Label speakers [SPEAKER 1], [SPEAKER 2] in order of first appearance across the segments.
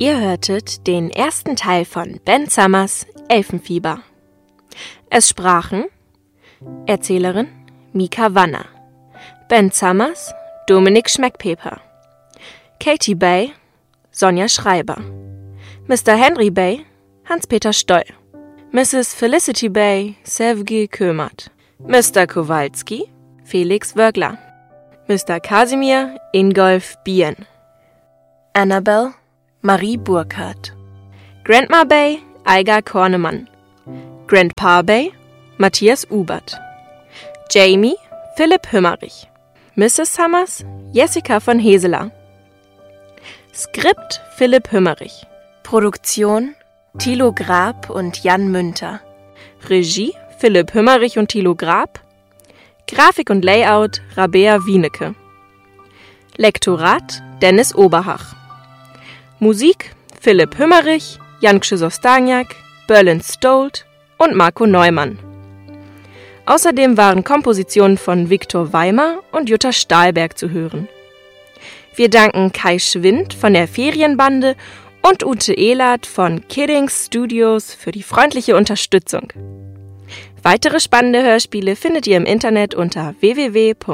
[SPEAKER 1] Ihr hörtet den ersten Teil von Ben Summers Elfenfieber. Es sprachen Erzählerin Mika Wanner, Ben Summers Dominik Schmeckpeper, Katie Bay Sonja Schreiber, Mr. Henry Bay Hans-Peter Stoll, Mrs. Felicity Bay Sevgi Kömert, Mr. Kowalski Felix Wörgler, Mr. Kasimir Ingolf Bien, Annabelle Marie Burkhardt, Grandma Bay Aiga Kornemann, Grandpa Bay Matthias Ubert, Jamie Philipp Hümmerich, Mrs. Summers Jessica von Heseler, Skript Philipp Hümmerich, Produktion Thilo Grab und Jan Münter, Regie Philipp Hümmerich und Thilo Grab, Grafik und Layout Rabea Wienecke, Lektorat Dennis Oberhach, Musik Philipp Hümmerich, Janksche Sostaniak, Berlin Stolt und Marco Neumann. Außerdem waren Kompositionen von Viktor Weimer und Jutta Stahlberg zu hören. Wir danken Kai Schwind von der Ferienbande und Ute Ehlert von Kiddings Studios für die freundliche Unterstützung. Weitere spannende Hörspiele findet ihr im Internet unter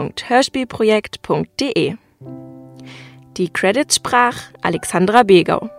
[SPEAKER 1] www.hörspielprojekt.de. Die Credits sprach Alexandra Begau.